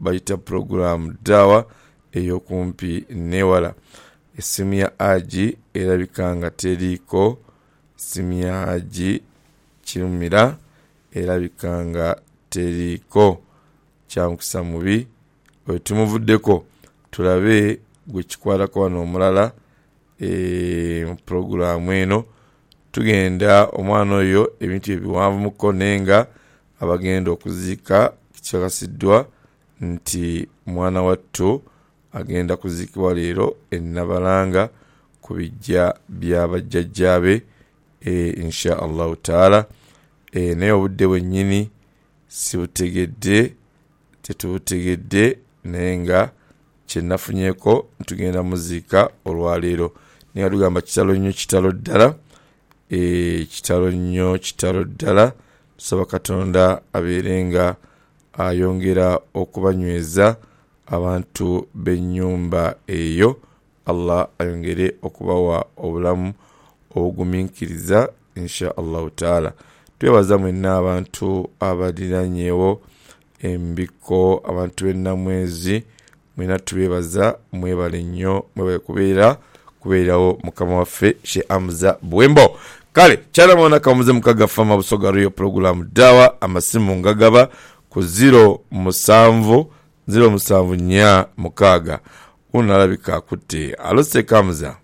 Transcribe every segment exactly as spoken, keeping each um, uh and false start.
bayita program dawa eyokumpi newala. Essimu ya Aji erabika nga teriiko. Essimu ya Aji Kirumira erabika nga teriiko. Kyamukisa mubi bwe tumuvuddeko tulabe gwe kikwatako wano omulala e, mu programu eno. Tugenda omwana oyo ebintu ebiwanvu muko nenga abagenda okuziika kikyakasiddwa nti mwana wattu agenda kuziikibwa leero e Nabalanga ku bijja bya bajjajjaabe e, insha Allahu taala. E, naye obudde bwennyini sibutegedde tetubutegedde naye nga kyenafunyeko tugenda muziika olwaleero. Naye tugamba kitalo nnyo kitalo ddala. E, kitalo nnyo kitalo ddala. Tusaba Katonda abeerenga ayongera okubanyweza abantu b'ennyumba eyo. Allah ayongere okubawa obulamu obugumiikiriza insha Allahu taala. Twebaza mwenna abantu abadiranyeewo embiko, abantu b'ennamwezi mwena tubebaza, mwebale nnyo, mwebale kubeera kubeerawo mukama waffe Sheikh Hamza Bwembo. Kale kyala mwana kamuze mukaga fama busoga riyo programu dawa amasimu ngagaba ku zero musanvu zero musanvu nya mukaga. Unalabika akutte. Alo Sheikh Hamza.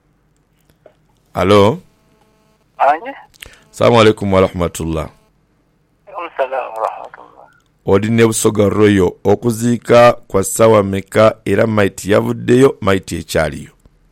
Alo. Anye. Assalamu alaikum wa rahmatullah. Assalamu wa rahmatullah. Odine busoga royo okuziika kwa sawa meka era maiti yavuddeyo maiti ekyaliyo.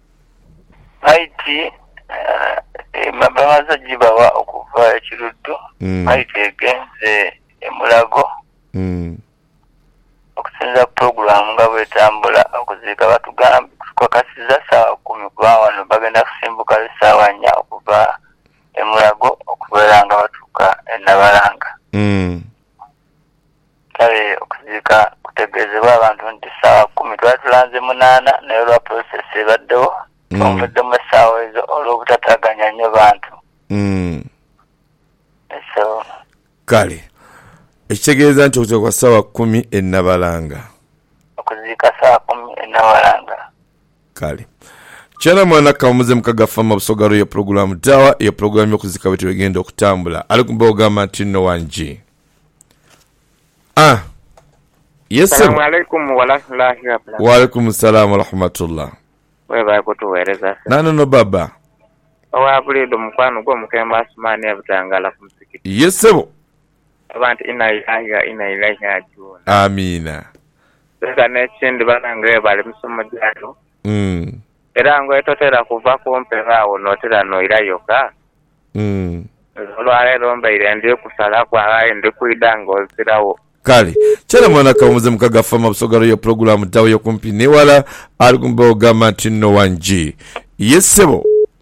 Maiti uh, mabamaza jibawa okuva ekiruddu. Mm. Maiti egenze emulago. Mm. Okusinza programu nga bwetambula okuziika batugamba tukakasiza saa kumi kuba wano bagenda kusimbuka saa nnya okuva emulago okubeera nga batuuka e Nabalanga. Mm. Kale okuziika kutegeezebwa abantu nti saa kumi twali tulanze munaana naye olwa process ebaddewo tumuvuddemu essaawa ezo olw'obutataganya nnyo bantu. Mm. So kale ekitegeeza nti okuziika kwa ssaawa kumi e Nabalanga. Okuziika saa kumi e Nabalanga. Kale kyala mwana kamuze mukaga fama busoga riyo programu dawa iyo programu y'okuziika bwe tugenda okutambula. Ali kumba ogamba nti nno wanji. Ah. Yes. Assalamu alaikum wa rahmatullahi wa barakatuh. Wa alaikum assalam wa rahmatullah. Wewe kutuweereza. Nano no baba. Owa bulido mukwano gwo mukemba Asmani abutangala ku msikiti. Yesebo. Abantu ina ilaha ina ilaha ajuna. Amina. Sasa n'ekindi banange bali musomo gyalo. Mm. Era ngo etotera kuva kumpe bawo notera no irayoka. Mm. Olwaleero mbaire ndi kusala kwa ayi ndi kuidanga ozirawo. Kale kyala mwana kamuze mukaga fama busoga riyo programu dawa yo kumpi newala ali kumba ogamba nti nno wanji. Yesebo.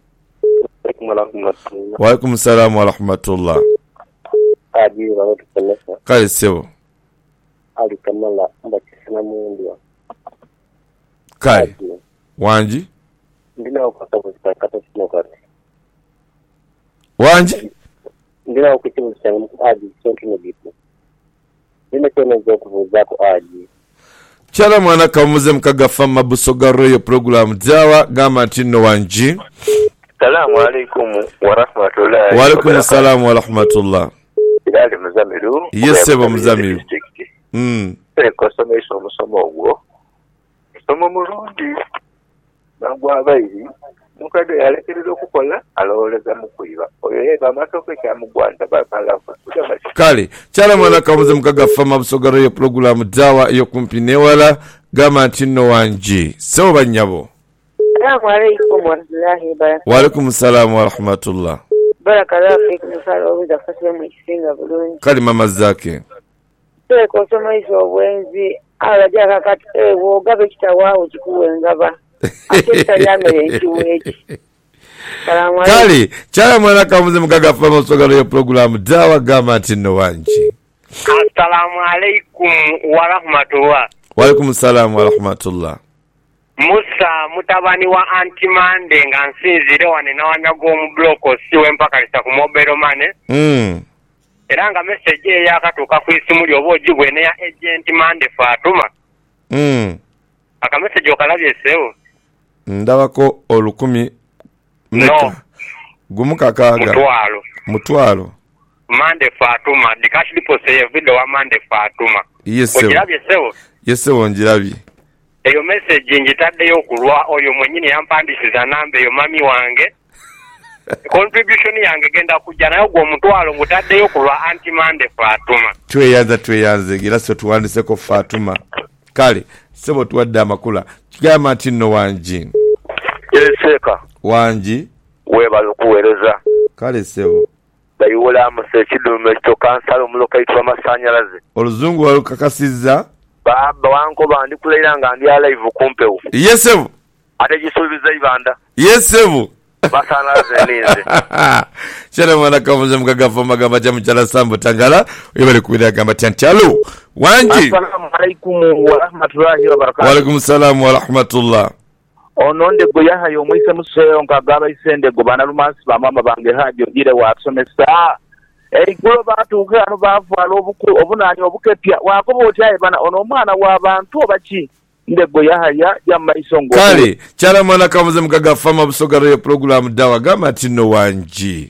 Wa alaikum assalam wa rahmatullah. Aji wa watu kanisa. Kale sebo. Ali kamala mba kisana mundu. Kale. Wanji? Ndina ukata kuzika kata sino kati. Wanji? Ndina ukita kuzika aji sonki nebipu. Ndina kwenye zoku vuzako aji. Kyala mwana kamuze mukaga fama busoga riyo programu dawa gamba nti nno wanji. Assalamu alaikum wa rahmatullahi. Wa alaikum assalam wa rahmatullah. Bilali Muzamiru. Yesebo Muzamiru. Mm. Eko somesha omusomo ogwo. Somo mulungi. Nangwa abairi. Mukade yalekerera okukola alowoleza mu kuyiba. Oyo yeba amatoko kyamugwanza bakala kuja. Kale kyala mwana kamuze mukaga fama busoga riyo programu dawa iyo kumpi newala gamba nti nno wanji. Sebo banyabo. Assalamu alaikum wa rahmatullahi wa barakatuh. Wa alaikum assalam wa rahmatullah. Barakallahu fikum musala obuza fasile mu kisinga bulungi. Kali mama zake. Teko osoma iso obwenzi alaja kakati ewo gabe kitawawo kikuwengaba. Ate tayamere ekiweeki. Kali kyala mwana kamuze mukaga fama busoga riyo programu dawa gamba nti nno wanji. Assalamu alaikum wa rahmatullah. Wa alaikum assalam wa rahmatullah. Musa mutabani wa Antimande nga nsinzire wane na wanyago mu bloko siwe mpaka lita ku mobile money. Mm. era nga message eyo yakatuuka ku isimu lyo oba ogibwe ne ya agent Mande Fatuma. Mm. Akamessage okalabye seewo? Ndabako olukumi meka. No. Gumu kakaaga. Mutwalo. Mutwalo. Mande Fatuma. The cash deposit ya video wa Mande Fatuma. Yes, sewo. Ogirabye seewo? Yes, sewo njirabye. Eyo message njitaddeyo kulwa oyo mwennyini yampandisiza namba eyo mami wange. Contribution yange genda kujja nayo gwo mutwalo ngutaddeyo kulwa anti Mande Fatuma. Tweyanza tweyanze gira so tuwandiseko Fatuma. Kale sebo tuwadde amakula. Kigamba nti nno wanji. Yeseka. Wanji. Webala okuweereza. Kale sebo. Bayiwola amuse kidume kito kansala omuloka yitwa masanyalaze. Oluzungu walukakasizza. Baba wanko bandi kulera nga ndi alive kumpewo. Yesebu. Ate gisuubiza ibanda. Yesebu. Masanyalaze ninze. Chana mwana kamuze mkagafa magamba cha mchala sambo tangala. Uyebali kuwida gamba tiantialo. Wanji. Assalamu alaikum wa rahmatullahi wa barakatuh. Wa alaikum salam wa rahmatullah. Ononde go yahaye omwise museyo nkagaba isende go bana lumansi bamama bange hajo gire watusomesa erigulo batuuka ano baavaala obuku obunaani obukepya wakoba otyaye bana ono omwana w'abantu obaki ndego yahaya jamaiso ngo kale kyala mwana kamuze mkagafa mabusogaro ya programu dawa gama tino wanji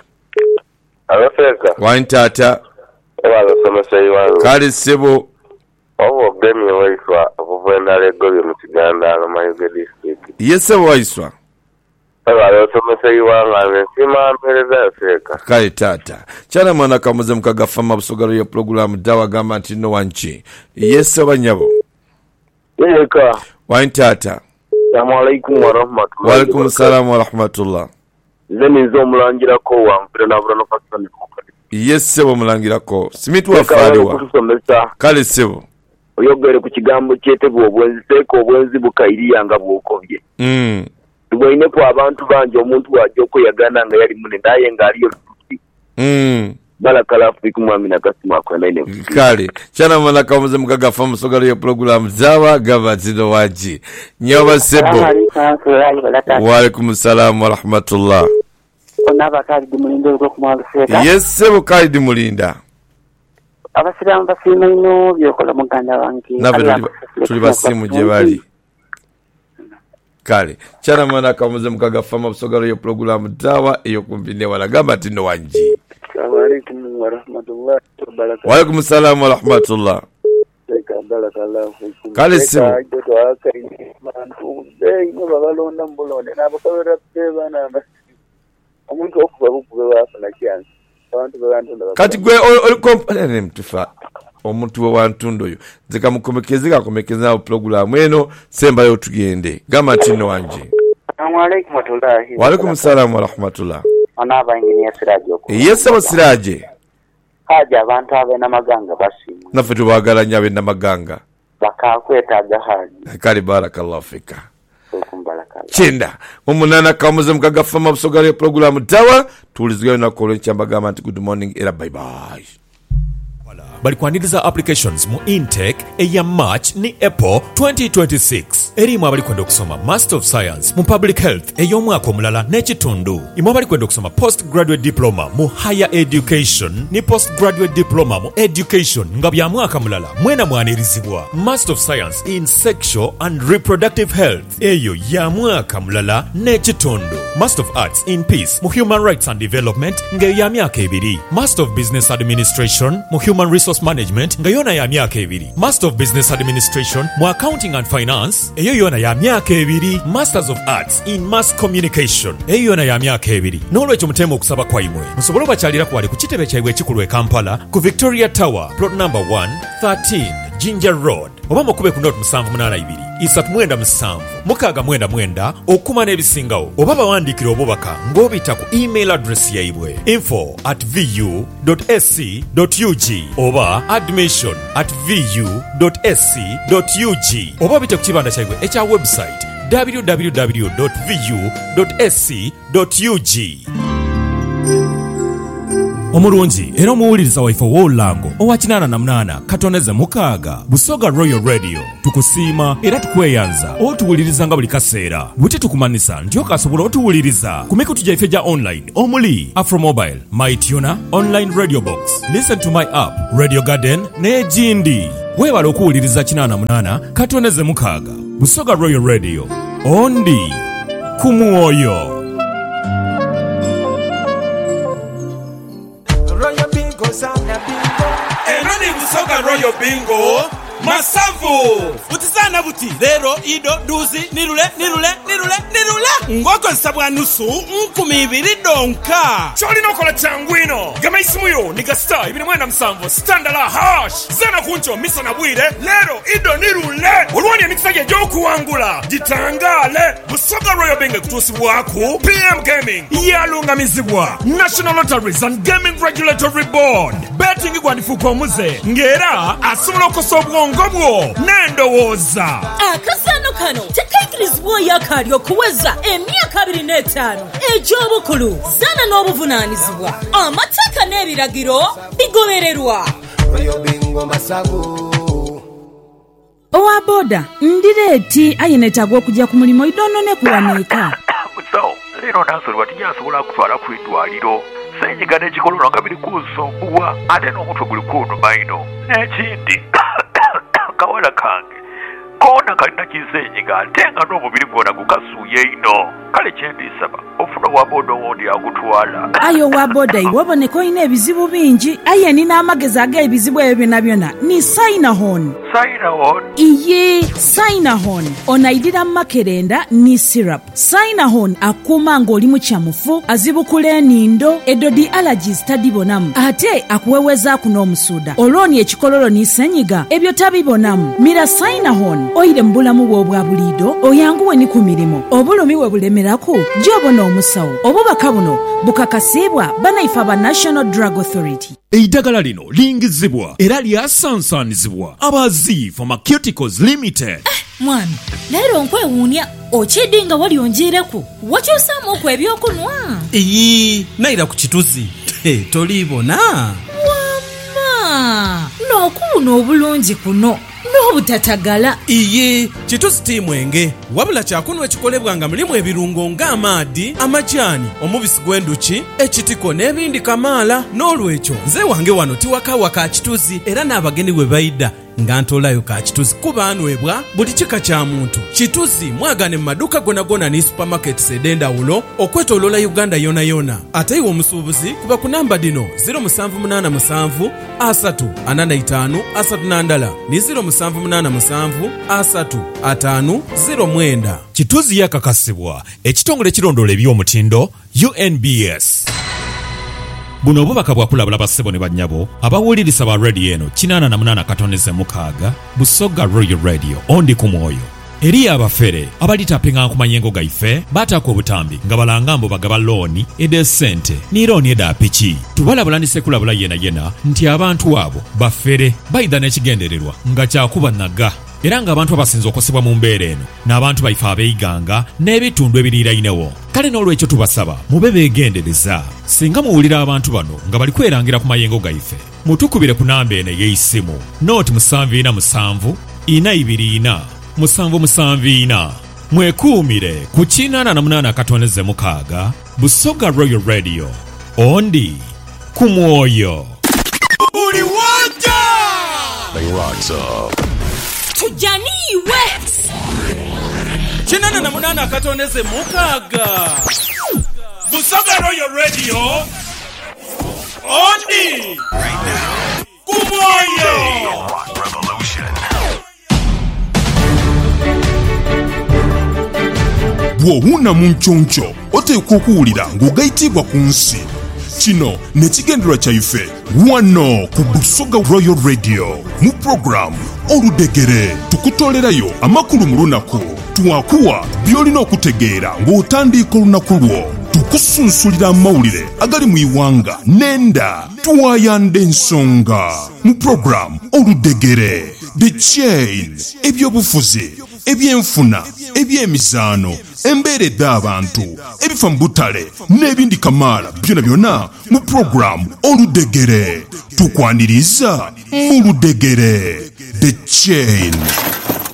Alofeka. Wantata. Wala somesa iwalo. Kale sebo. Owo gemi waiswa obuvenda legoyo mu Kiganda no Mayuge district. Yese waiswa. Wala somesa iwalo nsima mpereza feka. Kale tata. Kyala mwana kamuze mkagafa mabusogaro ya programu dawa gama tino wanji. Yese banyabo. Yeka. Wantata. Assalamu alaikum wa rahmatullah. Wa alaikum salam wa rahmatullah. Zeni zo mulangira ko wa mpira na burano fasani ko. Yes sebo mulangira ko. Simitu wa faliwa. Kale sebo. Oyogere ku kigambo kyetebwa obwenzi seko obwenzi bukairiya nga bwokobye. Mm. Tubone ko abantu banje omuntu wajo ko yagana nga yali mune naye nga aliyo. Mm. Balakala Afrika mwami na kasima kwa nine. Kale. Chana mwana kamuze mkagafa msogaro ya programu zawa gava zido waji. Nyawa sebo. Wa alaikum salam wa rahmatullah. Onaba kali dimulinda okukumala seka. Yes sebo kali dimulinda. Abasiramu basima ino byokola muganda wange. Nabe tuli basimu je bali. Kale. Chana mwana kamuze mkagafa msogaro ya programu dawa iyo kumbine wala gamba tino wanji. Assalamu alaikum wa rahmatullah wa barakatuh. Wa alaikum salam wa rahmatullah. Barakallahu fikum. Kale sebo. Ajoto akai mantu dei no babalonda mbulonde nabakabera bana basi. Omuntu okuva bukuba bafuna chance. Abantu bebantu kati gwe oli kompane mtufa omuntu we wantundo yo zika mukomekezeka komekeza program eno semba yo tugende gama tino wanje. Assalamu alaikum wa rahmatullahi. Wa alaikum salam wa rahmatullah. Onaba engineer Siraje ko. Yes aba Siraje. Haja abantu abe namaganga basimu. Nafe tubagala nyabe namaganga. Bakakwetaga haji. Kali barakallahu fika. Chenda umunana kamuze mkagafa mabusogaro ya programu dawa tulizgayo na kolo nchambagama nti good morning era bye bye. Bali kwaniriza applications mu intake eya March ni April twenty twenty-six. Erimu abali kwenda okusoma Master of Science mu Public Health ey'omwaka omulala n'ekitundu. Imu abali kwenda okusoma Postgraduate Diploma mu Higher Education ni Postgraduate Diploma mu Education nga bya mwaka mulala mwena mwanirizibwa. Master of Science in Sexual and Reproductive Health eyo ya mwaka mulala n'ekitundu. Master of Arts in Peace mu Human Rights and Development nga ya myaka ebiri. Master of Business Administration mu Human Resource Management nga yona ya myaka ebiri. Master of Business Administration mu Accounting and Finance eyo yona ya myaka ebiri. Masters of Arts in Mass Communication eyo yona ya myaka ebiri. N'olwekyo mutema okusaba kwaimwe musobole bakyalira kwali ku kitebe kyabwe ekikulu e Kampala ku Victoria Tower plot number one thirteen Ginger Road oba mukube ku note musanvu munana ibiri isatu mwenda musanvu mukaga mwenda mwenda okuma n'ebisingawo oba bawandikira obubaka ng'obita ku email address yaibwe info at vu dot s c dot u g oba admission at vu dot s c dot u g oba bita ku kibanda kyaibwe ekya website w w w dot vu dot s c dot u g. omulungi era omuwuliriza waife ow'olulango owa kinaana na munaana katoneze mukaaga Busoga Royal Radio tukusiima era tukweyanza otuwuliriza nga buli kaseera bwe tetukumanisa nti okasobola otuwuliriza ku mikutu gyaife gya online omuli Afromobile, MyTuner, Online Radio Box, Listen to My App, Radio Garden n'egindi. Weebala okuwuliriza kinaana munaana katoneze mukaaga Busoga Royal Radio ondi ku mwoyo. Enoni Busoga Royal Bingo Masavu utizana buti lero ido duzi nirule nirule nirule nirule ngoko nsabwa nusu nkumi ibiri donka choli nokola changwino gama isimuyo niga star ibiri mwenda msamvu standala hash zana kuncho misa na bwire lero ido nirule ulwani ya mixage joku wangula jitangale Busoga Royal Bingo kutusi waku P M Gaming yalunga mizibwa National Lotteries and Gaming Regulatory Board betting igwandifuko muze ngera asumula okusobwa ngobwo nendowoza akasano kano tekaikirizibwa yakalyo kuweza emyaka abiri n'etaano egy'obukulu zana n'obuvunanyizibwa amateeka n'ebiragiro bigobererwa. Owa boda ndireeti ayinetagwa okujja ku mulimu idono ne kuwanika so lero nasolwa tinyasobola kutwala ku idwaliro senyiga n'ekikololo nga biri kunsumbuwa ate n'omutwe guli kunnuma ino n'ekindi kawala kange kona kalina kisenyiga ate nga n'omubiri gwona gukasuuye ino kale kyendisaba ofuna waboda owondi agutwala. Ayo waboda iwe oboneka olina ebizibu bingi aye nina amagezi ag'ebizibu ebyo byonna byonna ni Sinahon. Sinahon? Iye Sinahon onaidira makerenda ni syrup. Sinahon akuuma ng'oli mu kyamufu azibukula enindo edodi allergies tadibonamu ate akuwewezaako n'omusuuda olwoni ekikololo ni senyiga ebyo tabibonamu. Mira Sinahon oyire mu bulamu bwo obwa buliido oyanguwe ni ku mirimu obulumi we bulemerako gy'obona omusawo obubaka buno bukakasibwa banaife aba National Drug Authority. Eidagala lino lingizibwa era lyasansanizibwa abazi Pharmaceuticals Limited. Eh, mwami lero nkwewuunya okidinga wali onjireku wakyusaamu okwo ebyokunwa. Iyi naira ku kituzi tolibona wama n'okuwuna obulungi kuno n'obutatagala. Iye kituzi ti mwenge wabula kyakunwa ekikolebwa nga mulimu ebirungo ng'amaadi amajani omubisi gw'enduki ekitiko n'ebindi kamaala n'olwekyo nze wange wano tiwakawa ka kituzi era n'abagenyi bwe bayidda nga ntolayo ka kituzi kuba anwebwa buli kika kya muntu. Kituzi mwagane mu maduuka gona gona ne supermarkets ed'endawulo okwetooloola Uganda yona yona. Ate iwe omusuubuzi kuba ku namba dino zero seven eight seven asatu anana itaano asatu nandala ne zero seven eight seven asatu ataano zero mwenda. Kituzi yakakasibwa ekitongole kirondoola eby'omutindo U N B S. Buno obubaka bwakulabula bassebo ne bannyabo abawuliriza ba radio eno kinaana na munaana katoneze mukaaga Busoga Royal Radio ondi ku mwoyo. Eri abafere abalitapinga ku manyengo gaife batako obutambi nga balanga mbo bagaba looni ede sente ni looni eda piki tubalabulanise kulabula yena yena nti abantu abo bafere bayida n'ekigendererwa nga kyakuba naga era nga abantu abasinze okosebwa mu mbeera eno n'abantu baife abeeyiganga n'ebitundu ebiriirainewo. Kale n'olwekyo tubasaba mube beegendereza singa muwulira abantu bano nga bali kwerangira ku mayengo gaife mutukubire ku namba eno ey'eisimu nooti musanvu ina musanvu ina ibiri ina musanvu musanvu ina. Mwekuumire ku kinaana na munaana katoneze mukaaga Busoga Royal Radio ondi ku mwoyo. Buli wanja They rocks up. Tujaniwe kinaana na munaana katoneze mukaaga Busoga Royal Radio ondi right now ku mwoyo. bw'owuna mu nkyoncho oteekwa okuwulira ng'ogayitibwa ku nsi. Kino n'ekigendererwa kyaife wano ku Busoga Royal Radio mu program oludegere tukutoolerayo amakulu mu lunaku twakuwa by'olina okutegeera ng'otandika olunaku lwo tukusunsulira amawulire agali mu iwanga nenda twayanda ensonga mu program oludegere the chains ebyobufuzi ebyenfuna, ebyemizaano, embeera ed'abantu, ebifa mu butale n'ebindi kamaala byonna byonna mu programu Oludegere. Tukwaniriza mu Ludegere. The Chain.